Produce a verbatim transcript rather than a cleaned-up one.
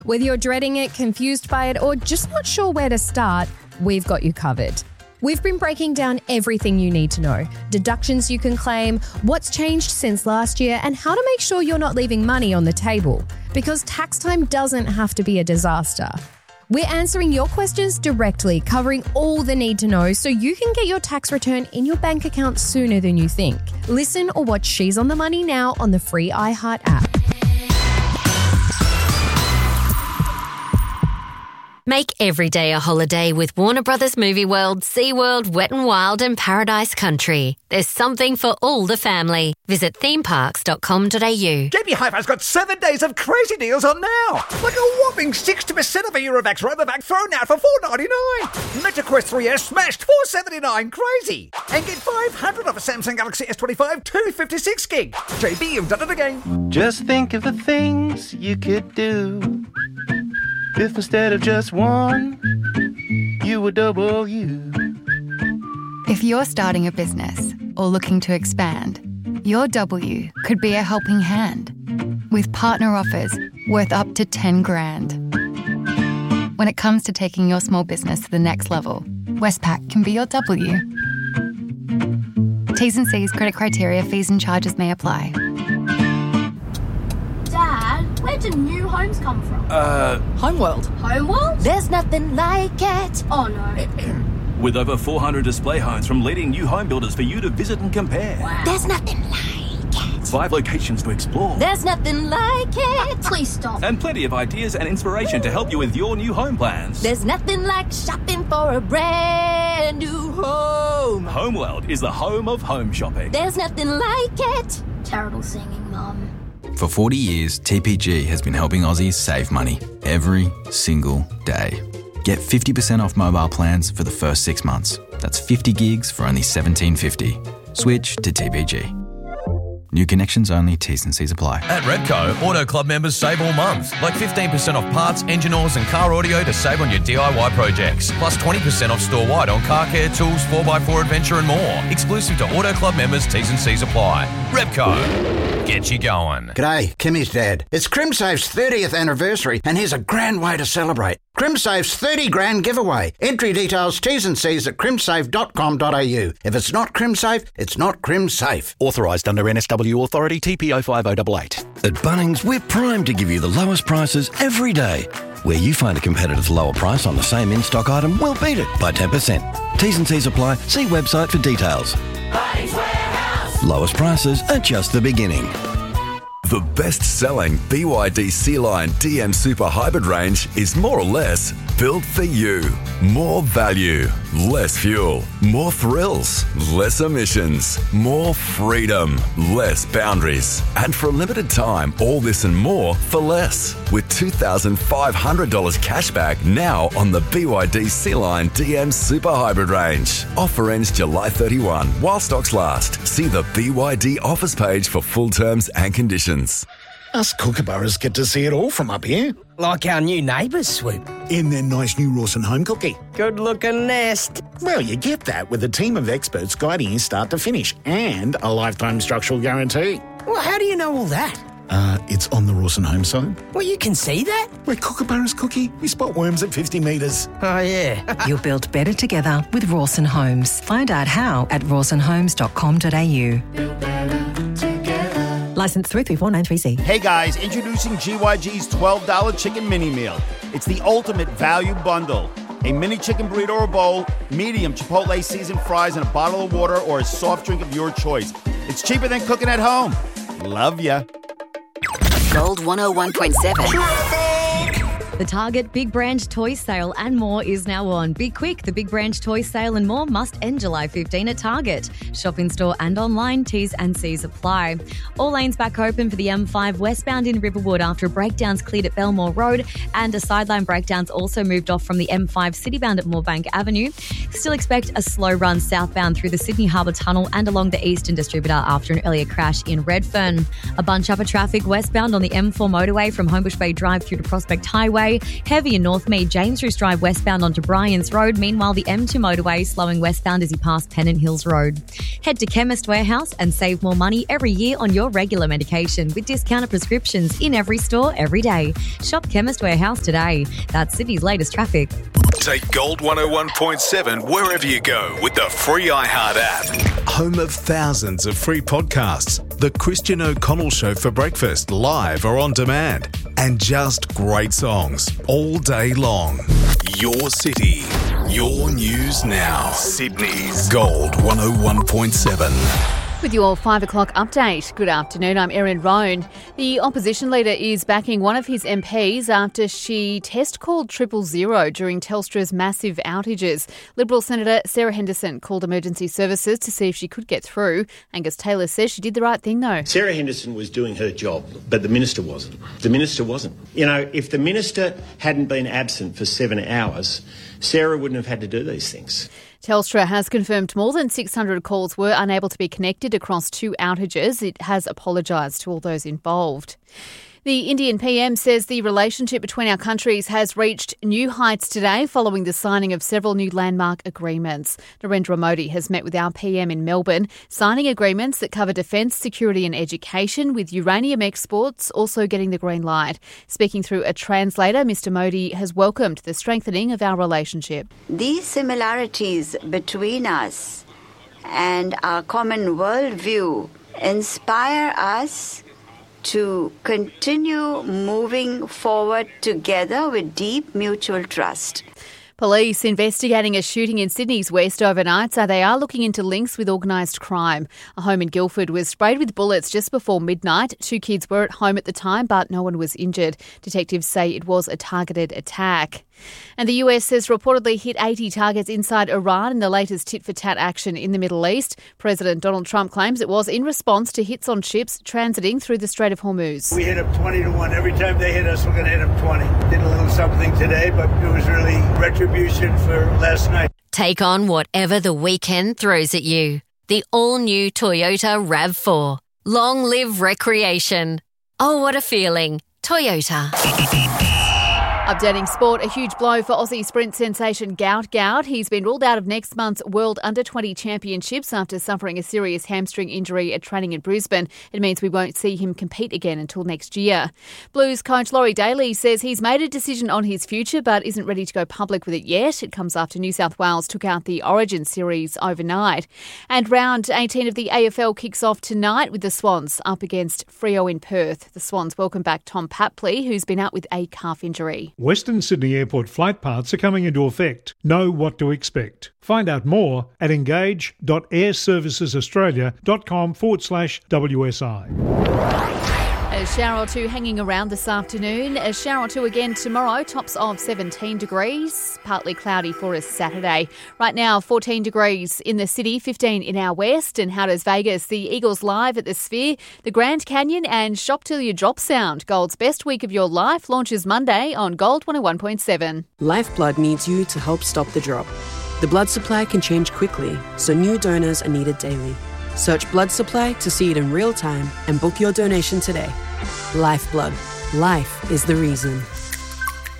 Whether you're dreading it, confused by it, or just not sure where to start, we've got you covered. We've been breaking down everything you need to know. Deductions you can claim, what's changed since last year, and how to make sure you're not leaving money on the table. Because tax time doesn't have to be a disaster. We're answering your questions directly, covering all the need to know so you can get your tax return in your bank account sooner than you think. Listen or watch She's on the Money now on the free iHeart app. Make every day a holiday with Warner Brothers Movie World, SeaWorld, Wet n Wild and Paradise Country. There's something for all the family. Visit theme parks dot com dot a u. J B Hi-Fi's got seven days of crazy deals on now. Like a whopping sixty percent of a Eurovax Robovac thrown out for four ninety-nine. MetaQuest three S smashed four seventy-nine. Crazy. And get five hundred off a Samsung Galaxy S twenty-five two fifty-six gig. J B, you've done it again. Just think of the things you could do if instead of just one, you were double you. If you're starting a business or looking to expand, your W could be a helping hand with partner offers worth up to ten grand. When it comes to taking your small business to the next level, Westpac can be your W. T's and C's, credit criteria, fees and charges may apply. Dad, where do new homes come from? Uh... Homeworld. Homeworld? There's nothing like it. Oh, no. With over four hundred display homes from leading new home builders for you to visit and compare. Wow. There's nothing like it. Five locations to explore. There's nothing like it. Please stop. And plenty of ideas and inspiration to help you with your new home plans. There's nothing like shopping for a brand new home. Homeworld is the home of home shopping. There's nothing like it. Terrible singing, Mum. For forty years, T P G has been helping Aussies save money every single day. Get fifty percent off mobile plans for the first six months. That's fifty gigs for only seventeen fifty. Switch to T P G. New connections only, T's and C's apply. At Repco, Auto Club members save all month. Like fifteen percent off parts, engine oils and car audio to save on your D I Y projects. Plus twenty percent off store-wide on car care, tools, four by four adventure and more. Exclusive to Auto Club members, T's and C's apply. Repco, get you going. G'day, Kimmy's dad. It's CrimSafe's thirtieth anniversary and here's a grand way to celebrate. CrimSafe's thirty grand giveaway. Entry details, T's and C's at crimsafe dot com dot a u. If it's not CrimSafe, it's not CrimSafe. Authorised under N S W Authority T P O five oh eight eight. At Bunnings, we're primed to give you the lowest prices every day. Where you find a competitor's lower price on the same in-stock item, we'll beat it by ten percent. T's and C's apply. See website for details. Bunnings Warehouse. Lowest prices are just the beginning. The best-selling B Y D C-Line D M Super Hybrid range is more or less built for you. More value, less fuel, more thrills, less emissions, more freedom, less boundaries. And for a limited time, all this and more for less. With two thousand five hundred dollars cash back now on the B Y D C-Line D M Super Hybrid range. Offer ends July thirty-first while stocks last. See the B Y D offers page for full terms and conditions. Us kookaburras get to see it all from up here. Like our new neighbours, Swoop. In their nice new Rawson home cookie. Good-looking nest. Well, you get that with a team of experts guiding you start to finish and a lifetime structural guarantee. Well, how do you know all that? Uh, it's on the Rawson home side. Well, you can see that? Where kookaburras cookie, we spot worms at fifty metres. Oh, yeah. You're built better together with Rawson Homes. Find out how at rawson homes dot com dot a u. Licence three three four nine three C. Hey guys, introducing G Y G's twelve dollar chicken mini meal. It's the ultimate value bundle. A mini chicken burrito or bowl, medium Chipotle seasoned fries, and a bottle of water or a soft drink of your choice. It's cheaper than cooking at home. Love ya. Gold one oh one point seven. The Target Big Brand Toy Sale and more is now on. Be quick, the Big Brand Toy Sale and more must end July fifteenth at Target. Shop in store and online, T's and C's apply. All lanes back open for the M five westbound in Riverwood after breakdowns cleared at Belmore Road, and a sideline breakdowns also moved off from the M five citybound at Moorebank Avenue. Still expect a slow run southbound through the Sydney Harbour Tunnel and along the Eastern Distributor after an earlier crash in Redfern. A bunch up of traffic westbound on the M four motorway from Homebush Bay Drive through to Prospect Highway. motorway. Heavy in Northmead, James Roos Drive westbound onto Bryans Road. Meanwhile, the M two motorway slowing westbound as you pass Pennant Hills Road. Head to Chemist Warehouse and save more money every year on your regular medication with discounted prescriptions in every store every day. Shop Chemist Warehouse today. That's Sydney's latest traffic. Take Gold one oh one point seven wherever you go with the free iHeart app. Home of thousands of free podcasts. The Christian O'Connell Show for breakfast, live or on demand. And just great songs all day long. Your city, your news now. Sydney's Gold one oh one point seven. With your five o'clock update. Good afternoon, I'm Erin Roan. The opposition leader is backing one of his M Ps after she test called triple zero during Telstra's massive outages. Liberal Senator Sarah Henderson called emergency services to see if she could get through. Angus Taylor says she did the right thing though. Sarah Henderson was doing her job, but the minister wasn't. The minister wasn't. You know, if the minister hadn't been absent for seven hours, Sarah wouldn't have had to do these things. Telstra has confirmed more than six hundred calls were unable to be connected across two outages. It has apologised to all those involved. The Indian P M says the relationship between our countries has reached new heights today following the signing of several new landmark agreements. Narendra Modi has met with our P M in Melbourne, signing agreements that cover defence, security and education, with uranium exports also getting the green light. Speaking through a translator, Mister Modi has welcomed the strengthening of our relationship. These similarities between us and our common worldview inspire us to continue moving forward together with deep mutual trust. Police investigating a shooting in Sydney's west overnight, so they are looking into links with organised crime. A home in Guildford was sprayed with bullets just before midnight. Two kids were at home at the time, but no one was injured. Detectives say it was a targeted attack. And the U S has reportedly hit eighty targets inside Iran in the latest tit-for-tat action in the Middle East. President Donald Trump claims it was in response to hits on ships transiting through the Strait of Hormuz. We hit them twenty to one. Every time they hit us, we're going to hit them twenty. Did a little something today, but it was really retribution for last night. Take on whatever the weekend throws at you. The all-new Toyota RAV four. Long live recreation. Oh, what a feeling. Toyota. Updating sport, a huge blow for Aussie sprint sensation Gout Gout. He's been ruled out of next month's World Under twenty Championships after suffering a serious hamstring injury at training in Brisbane. It means we won't see him compete again until next year. Blues coach Laurie Daly says he's made a decision on his future but isn't ready to go public with it yet. It comes after New South Wales took out the Origin series overnight. And round eighteen of the A F L kicks off tonight with the Swans up against Freo in Perth. The Swans welcome back Tom Papley, who's been out with a calf injury. Western Sydney Airport flight paths are coming into effect. Know what to expect. Find out more at engage dot air services australia dot com forward slash W S I. A shower or two hanging around this afternoon. A shower or two again tomorrow. Tops of seventeen degrees. Partly cloudy for us Saturday. Right now, fourteen degrees in the city, fifteen in our west. And how does Vegas? The Eagles live at the Sphere, the Grand Canyon and Shop Till You Drop Sound. Gold's best week of your life launches Monday on Gold one oh one point seven. Lifeblood needs you to help stop the drop. The blood supply can change quickly, so new donors are needed daily. Search blood supply to see it in real time and book your donation today. Lifeblood. Life is the reason.